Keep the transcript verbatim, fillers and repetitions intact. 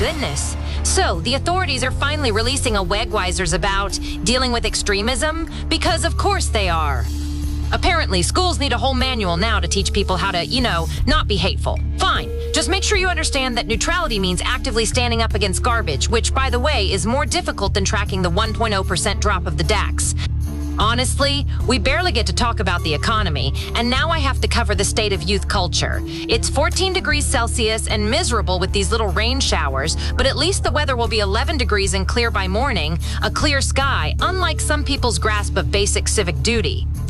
goodness. So, the authorities are finally releasing a Wegweisers about dealing with extremism, because of course they are. Apparently, schools need a whole manual now to teach people how to, you know, not be hateful. Fine. Just make sure you understand that neutrality means actively standing up against garbage, which, by the way, is more difficult than tracking the one point zero percent drop of the DAX. Honestly, we barely get to talk about the economy, and now I have to cover the state of youth culture. It's fourteen degrees Celsius and miserable with these little rain showers, but at least the weather will be eleven degrees and clear by morning, a clear sky, unlike some people's grasp of basic civic duty.